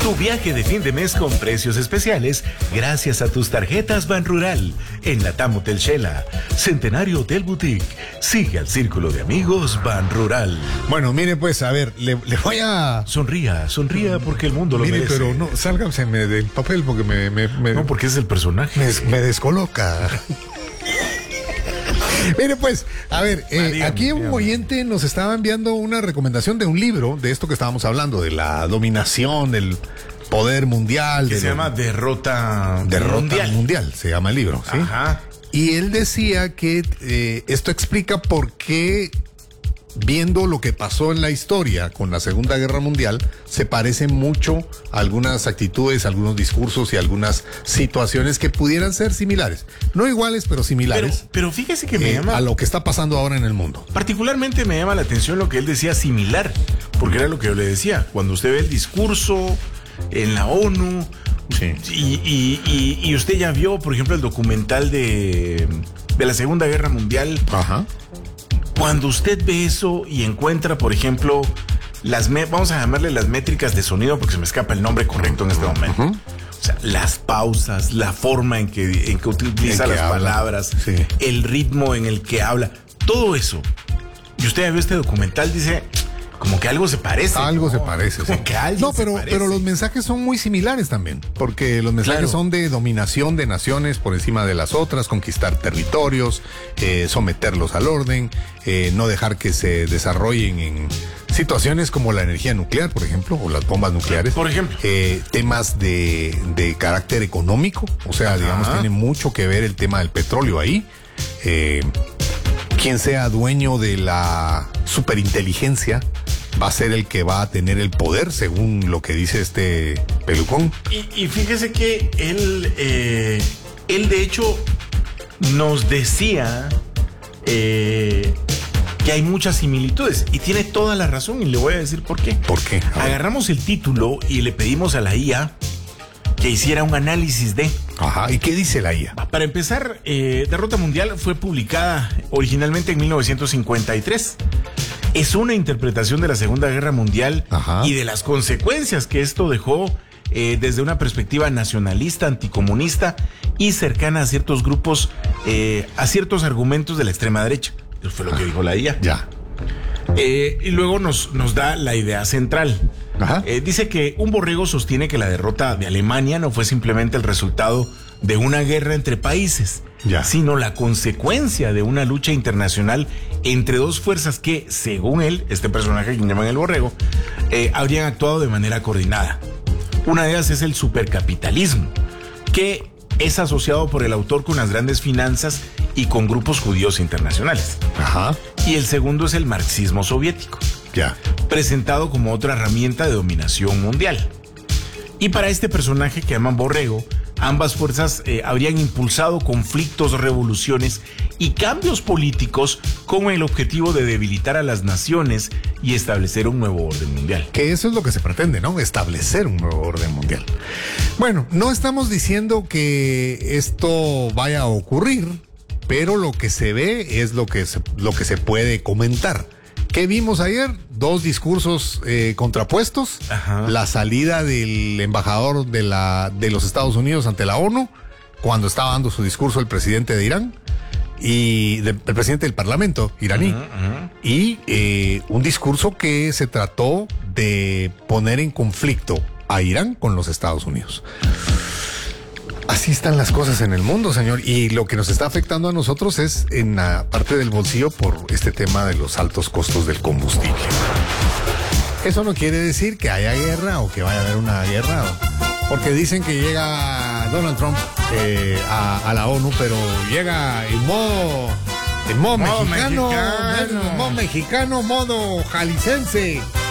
Tu viaje de fin de mes con precios especiales gracias a tus tarjetas Banrural en Latam Hotel Shela, Centenario Hotel Boutique. Sigue al círculo de amigos Banrural. Bueno, mire pues, a ver, le voy a... Sonría porque el mundo lo merece. Pero no, sálgame del papel porque No, porque es el personaje. me descoloca. Mire pues, a ver, aquí un oyente nos estaba enviando una recomendación de un libro, de esto que estábamos hablando, de la dominación, del poder mundial. Que se llama Derrota Mundial, se llama el libro, ¿sí? Ajá. Y él decía que esto explica por qué, viendo lo que pasó en la historia con la Segunda Guerra Mundial, se parece mucho a algunas actitudes, algunos discursos y algunas situaciones que pudieran ser similares. No iguales, pero similares. Pero fíjese que me llama... a lo que está pasando ahora en el mundo. Particularmente me llama la atención lo que él decía similar, porque era lo que yo le decía. Cuando usted ve el discurso en la ONU, sí, y usted ya vio, por ejemplo, el documental de la Segunda Guerra Mundial. Ajá. Cuando usted ve eso y encuentra, por ejemplo, vamos a llamarle las métricas de sonido porque se me escapa el nombre correcto en este momento. Uh-huh. O sea, las pausas, la forma en que utiliza las palabras, sí, el ritmo en el que habla, todo eso. Y usted ve este documental, dice, como que algo se parece. Algo se parece, como sí. que alguien No, se parece. pero los mensajes son muy similares también, porque los mensajes son de dominación de naciones por encima de las otras, conquistar territorios, someterlos al orden, no dejar que se desarrollen en situaciones como la energía nuclear, por ejemplo, o las bombas nucleares. Por ejemplo. Temas de carácter económico, o sea, digamos, tiene mucho que ver el tema del petróleo ahí. Quien sea dueño de la superinteligencia va a ser el que va a tener el poder, según lo que dice este pelucón. Y fíjese que él de hecho nos decía que hay muchas similitudes y tiene toda la razón y le voy a decir por qué. ¿Por qué? Agarramos el título y le pedimos a la IA que hiciera un análisis de... Ajá, ¿y qué dice la IA? Para empezar, Derrota Mundial fue publicada originalmente en 1953. Es una interpretación de la Segunda Guerra Mundial. Ajá. Y de las consecuencias que esto dejó desde una perspectiva nacionalista, anticomunista y cercana a ciertos grupos, a ciertos argumentos de la extrema derecha. Eso fue lo que dijo la IA. Ya. Y luego nos da la idea central. Ajá. Dice que un borrego sostiene que la derrota de Alemania no fue simplemente el resultado de una guerra entre países, sino la consecuencia de una lucha internacional entre dos fuerzas que, según él, este personaje que llaman el borrego, habrían actuado de manera coordinada. Una de ellas es el supercapitalismo, que es asociado por el autor con las grandes finanzas y con grupos judíos internacionales. Ajá. Y el segundo es el marxismo soviético, presentado como otra herramienta de dominación mundial. Y para este personaje que llaman borrego, ambas fuerzas habrían impulsado conflictos, revoluciones y cambios políticos con el objetivo de debilitar a las naciones y establecer un nuevo orden mundial. Que eso es lo que se pretende, ¿no? Establecer un nuevo orden mundial. Bueno, no estamos diciendo que esto vaya a ocurrir, pero lo que se ve es lo que se puede comentar. ¿Qué vimos ayer? Dos discursos contrapuestos. Ajá. La salida del embajador de los Estados Unidos ante la ONU, cuando estaba dando su discurso el presidente de Irán, y el presidente del Parlamento iraní. Y un discurso que se trató de poner en conflicto a Irán con los Estados Unidos. Así están las cosas en el mundo, señor. Y lo que nos está afectando a nosotros es en la parte del bolsillo por este tema de los altos costos del combustible. Eso no quiere decir que haya guerra o que vaya a haber una guerra, porque dicen que llega Donald Trump a la ONU, pero llega en modo mexicano, modo jalicense.